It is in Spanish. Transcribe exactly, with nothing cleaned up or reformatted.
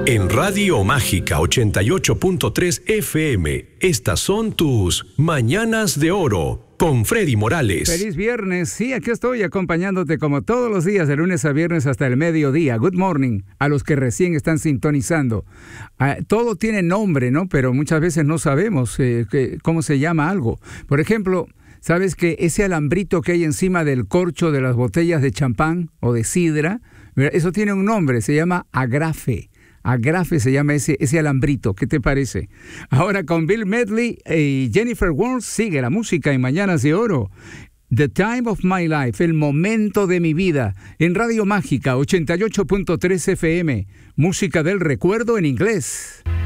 En Radio Mágica ochenta y ocho punto tres F M, estas son tus Mañanas de Oro con Freddy Morales. Feliz viernes, sí, aquí estoy acompañándote como todos los días, de lunes a viernes hasta el mediodía. Good morning a los que recién están sintonizando. Ah, todo tiene nombre, ¿no? Pero muchas veces no sabemos eh, que, cómo se llama algo. Por ejemplo, ¿sabes que ese alambrito que hay encima del corcho de las botellas de champán o de sidra? Eso tiene un nombre, se llama agrafe. Agrafe se llama ese, ese alambrito. ¿Qué te parece? Ahora con Bill Medley y Jennifer Warnes sigue la música en Mañanas de Oro. The Time of My Life, el momento de mi vida, en Radio Mágica ochenta y ocho punto tres F M. Música del recuerdo en inglés.